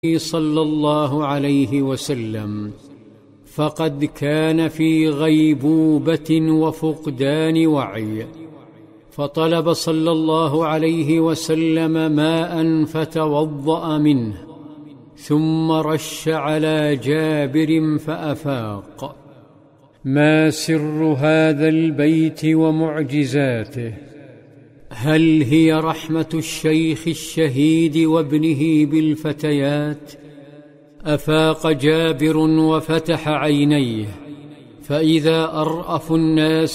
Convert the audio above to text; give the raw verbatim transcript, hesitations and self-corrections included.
صلى الله عليه وسلم، فقد كان في غيبوبة وفقدان وعي، فطلب صلى الله عليه وسلم ماء فتوضأ منه، ثم رش على جابر فأفاق. ما سر هذا البيت ومعجزاته؟ هل هي رحمة الشيخ الشهيد وابنه بالفتيات؟ أفاق جابر وفتح عينيه، فإذا أرأف الناس